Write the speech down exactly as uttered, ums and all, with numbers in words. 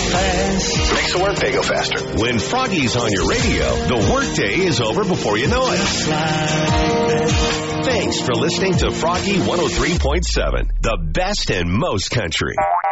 fast. Makes the workday go faster. When Froggy's on your radio, the workday is over before you know it. Thanks for listening to Froggy one oh three point seven, the best and most country.